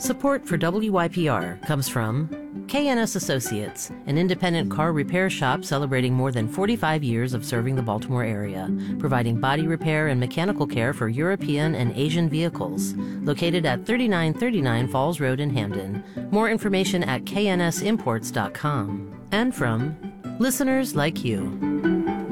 Support for WYPR comes from KNS Associates, an independent car repair shop celebrating more than 45 years of serving the Baltimore area, providing body repair and mechanical care for European and Asian vehicles. Located at 3939 Falls Road in Hamden. More information at knsimports.com. And from listeners like you.